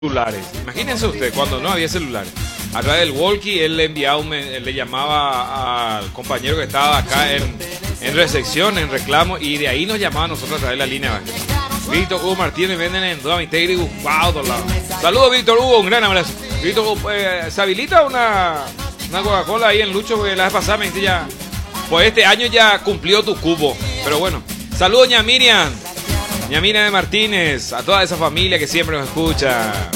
celulares. Imagínense usted, cuando no había celulares. A través del walkie, él le enviaba él le llamaba al compañero que estaba acá en recepción, en reclamo, y de ahí nos llamaba a nosotros a través de la línea. Víctor Hugo Martínez, venden en Doa Mitegri, wow, todos lados. Saludos, Víctor Hugo, un gran abrazo. Víctor, ¿se habilita una Coca-Cola ahí en Lucho? Porque la vez pasada me dijiste ya, pues este año ya cumplió tu cubo. Pero bueno, saludos, ña Miriam de Martínez, a toda esa familia que siempre nos escucha.